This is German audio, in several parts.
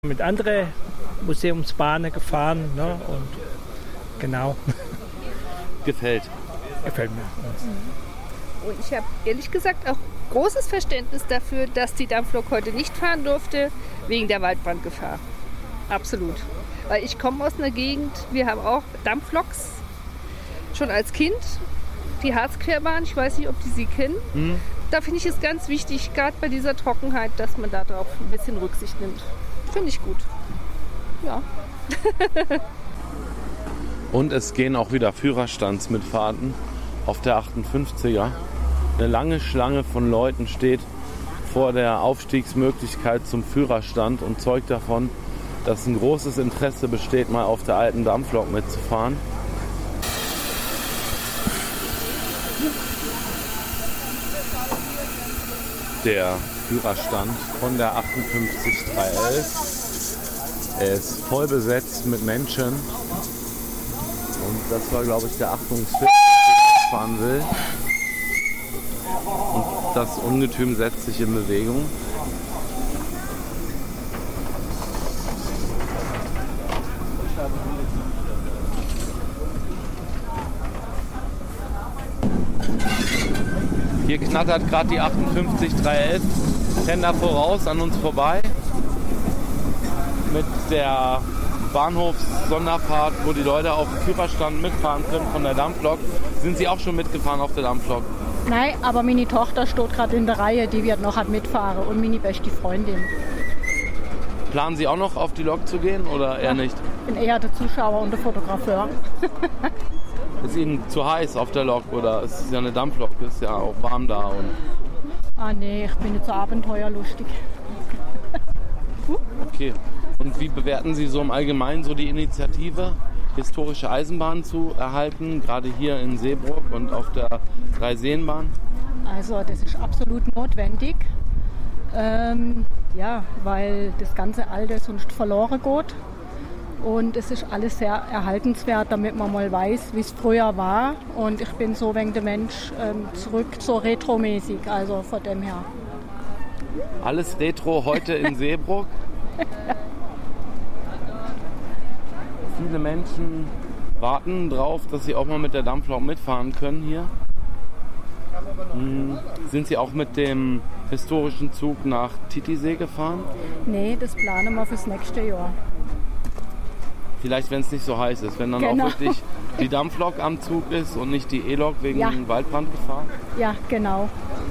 Mit anderen Museumsbahnen gefahren, ne? Und genau. Gefällt mir. Und ich habe ehrlich gesagt auch großes Verständnis dafür, dass die Dampflok heute nicht fahren durfte, wegen der Waldbrandgefahr. Absolut. Weil ich komme aus einer Gegend, wir haben auch Dampfloks, schon als Kind. Die Harzquerbahn, ich weiß nicht, ob Sie kennen. Da finde ich es ganz wichtig, gerade bei dieser Trockenheit, dass man darauf ein bisschen Rücksicht nimmt. Finde ich gut. Ja. Und es gehen auch wieder Führerstandsmitfahrten auf der 58er. Eine lange Schlange von Leuten steht vor der Aufstiegsmöglichkeit zum Führerstand und zeugt davon, dass ein großes Interesse besteht, mal auf der alten Dampflok mitzufahren. Der Führerstand von der 58311. Er ist voll besetzt mit Menschen. Und das war, glaube ich, der Achtungsfilm, der fahren will. Und das Ungetüm setzt sich in Bewegung. Hier knattert gerade die 58311 Tender voraus an uns vorbei. Mit der Bahnhofssonderfahrt, wo die Leute auf dem Führerstand mitfahren können von der Dampflok. Sind Sie auch schon mitgefahren auf der Dampflok? Nein, aber meine Tochter steht gerade in der Reihe, die wird noch mitfahren und meine beste Freundin. Planen Sie auch noch auf die Lok zu gehen oder eher nicht? Ich bin eher der Zuschauer und der Fotografeur. Ist Ihnen zu heiß auf der Lok oder ist es ja eine Dampflok, ist ja auch warm da? Und nee, ich bin jetzt so abenteuerlustig. Okay. Und wie bewerten Sie so im Allgemeinen so die Initiative, historische Eisenbahnen zu erhalten, gerade hier in Seebrugg und auf der Dreiseenbahn? Also das ist absolut notwendig, weil das ganze Alte sonst verloren geht. Und es ist alles sehr erhaltenswert, damit man mal weiß, wie es früher war. Und ich bin so wegen der Mensch zurück, so retromäßig, also von dem her. Alles Retro heute in Seebrugg. Viele Menschen warten drauf, dass sie auch mal mit der Dampflok mitfahren können hier. Sind Sie auch mit dem historischen Zug nach Titisee gefahren? Nee, das planen wir fürs nächste Jahr. Vielleicht, wenn es nicht so heiß ist, wenn dann auch wirklich die Dampflok am Zug ist und nicht die E-Lok wegen Waldbrandgefahr? Ja, genau.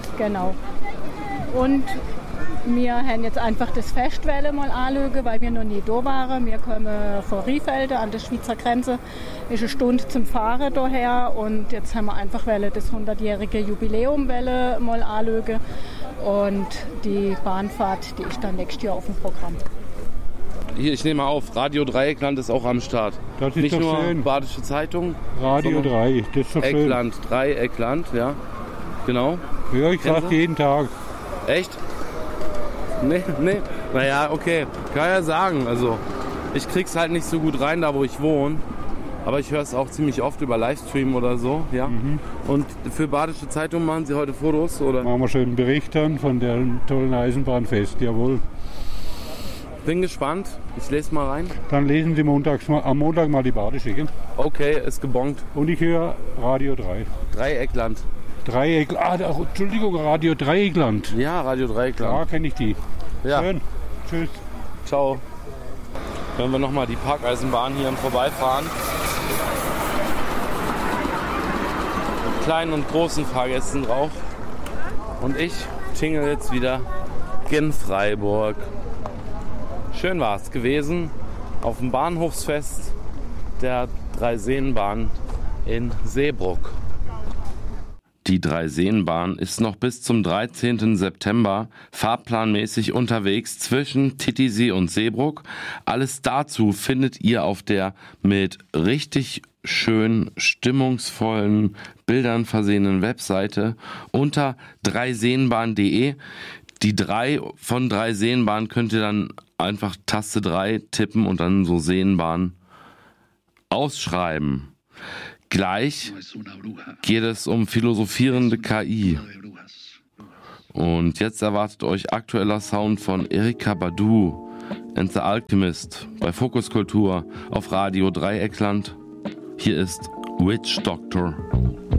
Und wir haben jetzt einfach das Festwelle mal anschauen, weil wir noch nie da waren. Wir kommen von Riefelde an der Schweizer Grenze. Ist eine Stunde zum Fahren daher und jetzt haben wir einfach das 100-jährige Jubiläum mal anschauen. Und die Bahnfahrt, die ist dann nächstes Jahr auf dem Programm. Hier, ich nehme auf, Radio Dreieckland ist auch am Start. Das ist nicht doch nur schön. Badische Zeitung. Radio 3, das ist doch schön. Eckland, Dreieckland, ja. Genau. Ja, ich sag jeden Tag. Echt? Nee. Naja, okay. Kann ja sagen. Also, ich krieg's halt nicht so gut rein, da wo ich wohne. Aber ich höre es auch ziemlich oft über Livestream oder so, ja. Und für Badische Zeitung machen Sie heute Fotos, oder? Machen wir schön einen Bericht dann von dem tollen Eisenbahnfest, jawohl. Bin gespannt. Ich lese mal rein. Dann lesen Sie am Montag mal die Badische, gell? Okay, ist gebongt. Und ich höre Radio 3. Dreieckland. Entschuldigung, Radio Dreieckland. Ja, Radio Dreieckland. Da kenne ich die. Ja. Schön. Tschüss. Ciao. Hören wir nochmal die Parkeisenbahn hier am Vorbeifahren. Mit kleinen und großen Fahrgästen drauf. Und ich tingle jetzt wieder in Freiburg. Schön war es gewesen auf dem Bahnhofsfest der Dreiseenbahn in Seebrugg. Die Dreiseenbahn ist noch bis zum 13. September fahrplanmäßig unterwegs zwischen Titisee und Seebrugg. Alles dazu findet ihr auf der mit richtig schön stimmungsvollen Bildern versehenen Webseite unter dreiseenbahn.de. Die 3 von Dreiseenbahn könnt ihr dann einfach Taste 3 tippen und dann so Seenbahn ausschreiben. Gleich geht es um philosophierende KI. Und jetzt erwartet euch aktueller Sound von Erykah Badu and the Alchemist bei Fokus Kultur auf Radio Dreieckland. Hier ist Witch Doctor.